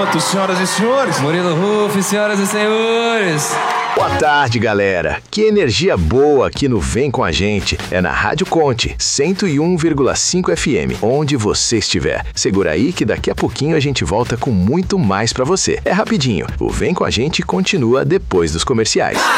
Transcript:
Couto, senhoras e senhores. Murilo Huff, senhoras e senhores. Boa tarde, galera. Que energia boa aqui no Vem Com a Gente. É na Rádio Conte, 101,5 FM, onde você estiver. Segura aí que daqui a pouquinho a gente volta com muito mais pra você. É rapidinho. O Vem Com a Gente continua depois dos comerciais.